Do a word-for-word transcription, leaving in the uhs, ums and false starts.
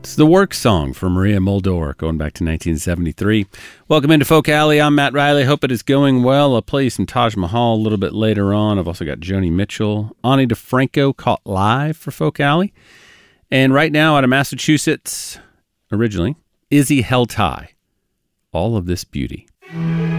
It's the work song for Maria Muldaur, going back to nineteen seventy-three. Welcome into Folk Alley. I'm Matt Riley. Hope it is going well. I'll play you some Taj Mahal a little bit later on. I've also got Joni Mitchell, Ani DeFranco, Caught Live for Folk Alley. And right now out of Massachusetts, originally, Izzy Heltai, All of This Beauty.